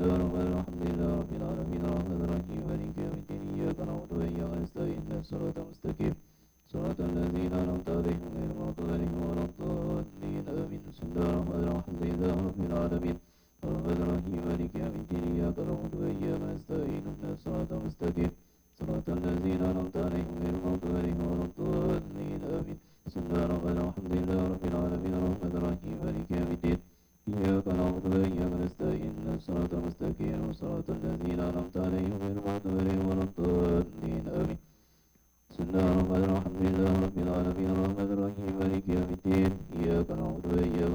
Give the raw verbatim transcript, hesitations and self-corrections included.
الله الرحمن لله رب العالمين الرحمن الرحيم مالك يوم الدين إياك نعبد وإياك نستعين اهدنا الصراط المستقيم صراط الذين أنعمت عليهم غير المغضوب عليهم ولا الضالين آمين بسم الله الرحمن الرحيم الحمد لله رب العالمين الرحمن الرحيم مالك يوم الدين إياك نعبد وإياك نستعين اهدنا الصراط المستقيم صراط الذين أنعمت عليهم غير المغضوب عليهم ولا الضالين آمين بسم الله الرحمن الرحيم الحمد لله رب العالمين الرحمن الرحيم مالك يوم الدين إياك نعبد وإياك نستعين اهدنا الصراط المستقيم صراط الذين أنعمت عليهم غير المغضوب عليهم ولا الضالين